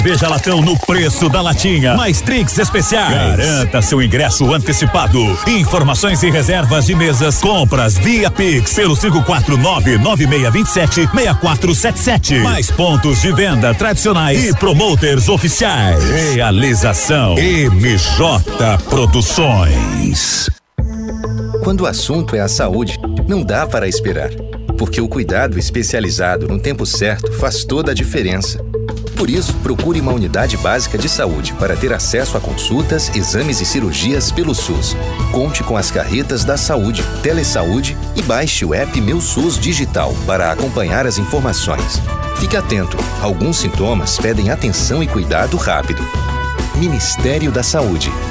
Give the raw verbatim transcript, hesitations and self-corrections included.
Veja latão no preço da latinha, mais drinks especiais. Garanta seu ingresso antecipado. Informações e reservas de mesas, compras via Pix pelo cinco quatro nove, nove seis dois sete, seis quatro sete sete. Mais pontos de venda tradicionais e promoters oficiais. Realização M J Produções. Quando o assunto é a saúde, não dá para esperar, porque o cuidado especializado no tempo certo faz toda a diferença. Por isso, procure uma unidade básica de saúde para ter acesso a consultas, exames e cirurgias pelo SUS. Conte com as carretas da saúde, Telesaúde e baixe o app Meu SUS Digital para acompanhar as informações. Fique atento, alguns sintomas pedem atenção e cuidado rápido. Ministério da Saúde.